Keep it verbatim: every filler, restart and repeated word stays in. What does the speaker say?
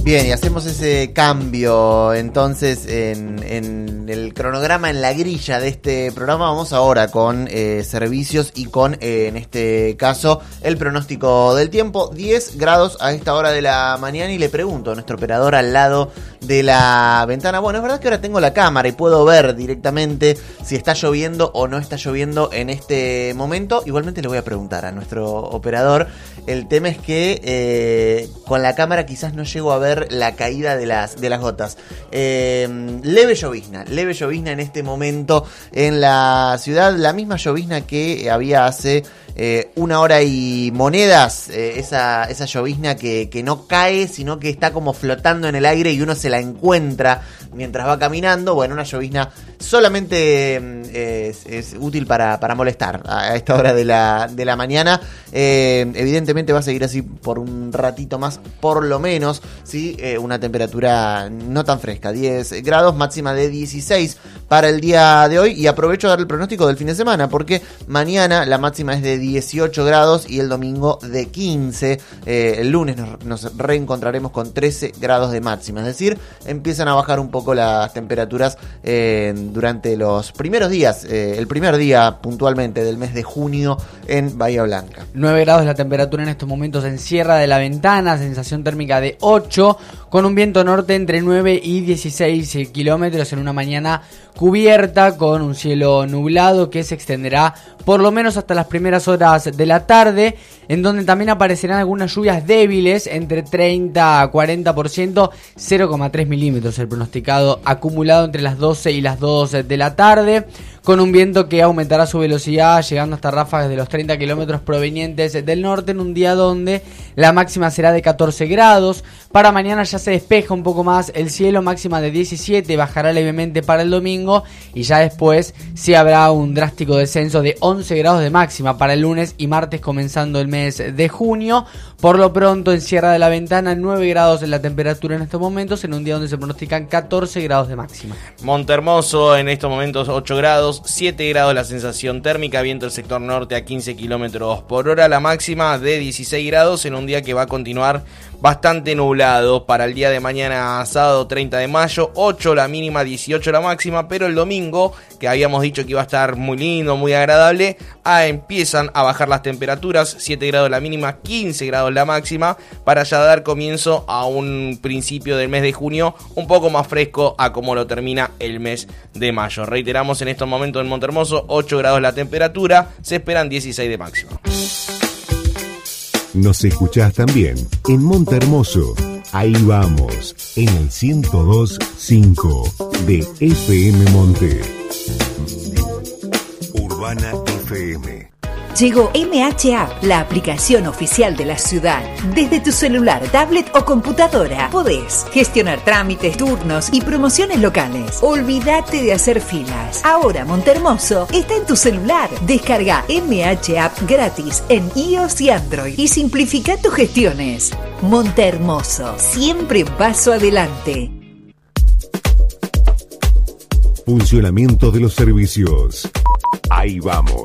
Bien, y hacemos ese cambio entonces en, en el cronograma, en la grilla de este programa. Vamos ahora con eh, servicios y con, eh, en este caso, el pronóstico del tiempo. diez grados a esta hora de la mañana y le pregunto a nuestro operador al lado de la ventana. Bueno, es verdad que ahora tengo la cámara y puedo ver directamente si está lloviendo o no está lloviendo en este momento. Igualmente le voy a preguntar a nuestro operador. El tema es que eh, con la cámara quizás no llego a ver la caída de las, de las gotas. Eh, leve llovizna, leve llovizna en este momento en la ciudad. La misma llovizna que había hace eh, una hora y monedas. Eh, esa, esa llovizna que, que no cae, sino que está como flotando en el aire y uno se la encuentra mientras va caminando. Bueno, una llovizna solamente eh, es, es útil para, para molestar a esta hora de la, de la mañana. Eh, evidentemente va a seguir así por un ratito más, por lo menos, ¿sí? Eh, una temperatura no tan fresca, diez grados, máxima de dieciséis para el día de hoy. Y aprovecho a dar el pronóstico del fin de semana, porque mañana la máxima es de dieciocho grados y el domingo de quince. Eh, el lunes nos, nos reencontraremos con trece grados de máxima, es decir, empiezan a bajar un poco las temperaturas eh, durante los primeros días, eh, el primer día puntualmente del mes de junio en Bahía Blanca. nueve grados la temperatura en estos momentos en Sierra de la Ventana, sensación térmica de ocho, con un viento norte entre nueve y dieciséis kilómetros en una mañana cubierta con un cielo nublado que se extenderá por lo menos hasta las primeras horas de la tarde, en donde también aparecerán algunas lluvias débiles entre treinta a cuarenta por ciento, cero coma tres milímetros el pronosticado acumulado entre las doce y las dos de la tarde, con un viento que aumentará su velocidad llegando hasta ráfagas de los treinta kilómetros provenientes del norte en un día donde la máxima será de catorce grados. Para mañana ya se despeja un poco más el cielo, máxima de diecisiete, bajará levemente para el domingo y ya después sí habrá un drástico descenso de once grados de máxima para el lunes y martes comenzando el mes de junio. Por lo pronto en Sierra de la Ventana nueve grados en la temperatura en estos momentos en un día donde se pronostican catorce grados de máxima. Montehermoso en estos momentos ocho grados, siete grados la sensación térmica, viento del sector norte a quince kilómetros por hora, la máxima de dieciséis grados en un día que va a continuar bastante nublado. Para el día de mañana sábado treinta de mayo, ocho la mínima, dieciocho la máxima, pero el domingo, que habíamos dicho que iba a estar muy lindo, muy agradable, ah, empiezan a bajar las temperaturas, siete grados la mínima, quince grados la máxima, para ya dar comienzo a un principio del mes de junio un poco más fresco a como lo termina el mes de mayo. Reiteramos, en estos momentos en Montehermoso ocho grados la temperatura, se esperan dieciséis de máxima. Nos escuchás también en Montehermoso. Ahí vamos, en el ciento dos punto cinco de F M Monte. Urbana F M. Llegó M H App, la aplicación oficial de la ciudad. Desde tu celular, tablet o computadora podés gestionar trámites, turnos y promociones locales. Olvídate de hacer filas. Ahora Montehermoso está en tu celular. Descarga M H App gratis en iOS y Android y simplifica tus gestiones. Montehermoso, siempre un paso adelante. Funcionamiento de los servicios. Ahí vamos.